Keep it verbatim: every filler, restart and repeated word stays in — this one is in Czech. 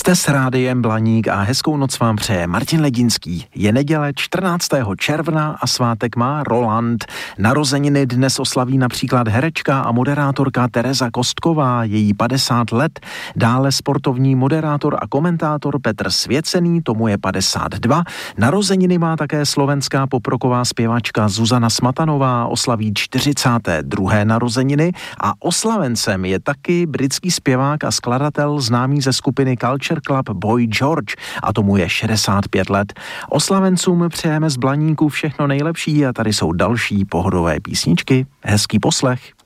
Jste s rádiem Blaník a hezkou noc vám přeje Martin Ledinský. Je neděle čtrnáctého června a svátek má Roland. Narozeniny dnes oslaví například herečka a moderátorka Tereza Kostková, její padesát let. Dále sportovní moderátor a komentátor Petr Svěcený, tomu je padesát dva. Narozeniny má také slovenská poproková zpěvačka Zuzana Smatanová, oslaví čtyřicáté druhé narozeniny a oslavencem je taky britský zpěvák a skladatel známý ze skupiny Culture Club Boy George a tomu je šedesát pět let. Oslavencům přejeme z Blaníku všechno nejlepší a tady jsou další pohodové písničky. Hezký poslech.